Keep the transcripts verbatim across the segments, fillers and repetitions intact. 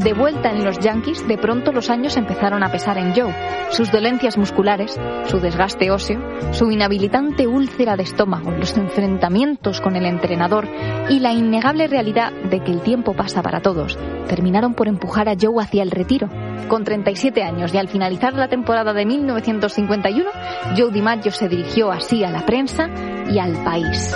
De vuelta en los Yankees, de pronto los años empezaron a pesar en Joe. Sus dolencias musculares, su desgaste óseo, su inhabilitante úlcera de estómago, los enfrentamientos con el entrenador y la innegable realidad de que el tiempo pasa para todos, terminaron por empujar a Joe hacia el retiro. Con treinta y siete años y al finalizar la temporada de mil novecientos cincuenta y uno, Joe DiMaggio se dirigió así a la prensa y al país.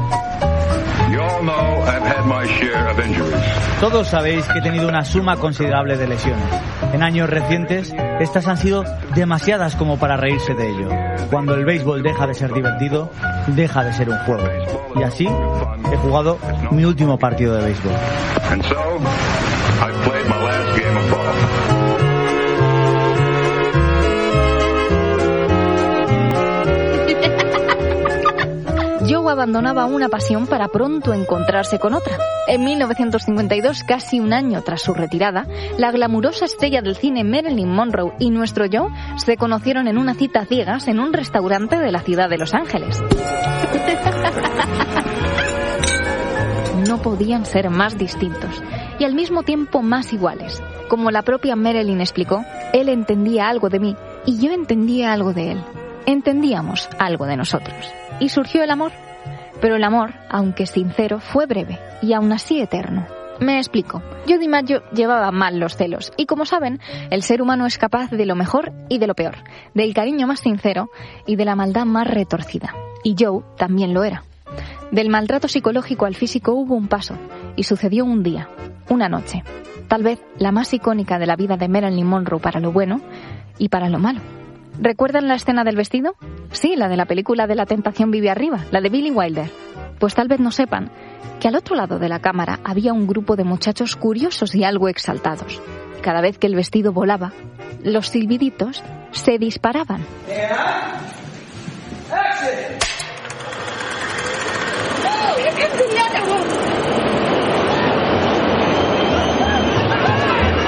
Todos sabéis que he tenido una suma considerable de lesiones. En años recientes, estas han sido demasiadas como para reírse de ello. Cuando el béisbol deja de ser divertido, deja de ser un juego. Y así, he jugado mi último partido de béisbol. And so, I played my last game of ball. Joe abandonaba una pasión para pronto encontrarse con otra. En mil novecientos cincuenta y dos, casi un año tras su retirada, la glamurosa estrella del cine Marilyn Monroe y nuestro Joe se conocieron en una cita a ciegas en un restaurante de la ciudad de Los Ángeles. No podían ser más distintos y al mismo tiempo más iguales. Como la propia Marilyn explicó, él entendía algo de mí y yo entendía algo de él. Entendíamos algo de nosotros. Y surgió el amor. Pero el amor, aunque sincero, fue breve y aún así eterno. Me explico. Joe DiMaggio llevaba mal los celos y, como saben, el ser humano es capaz de lo mejor y de lo peor, del cariño más sincero y de la maldad más retorcida. Y Joe también lo era. Del maltrato psicológico al físico hubo un paso y sucedió un día, una noche, tal vez la más icónica de la vida de Marilyn Monroe para lo bueno y para lo malo. ¿Recuerdan la escena del vestido? Sí, la de la película de La tentación vive arriba, la de Billy Wilder. Pues tal vez no sepan que al otro lado de la cámara había un grupo de muchachos curiosos y algo exaltados. Cada vez que el vestido volaba, los silbiditos se disparaban.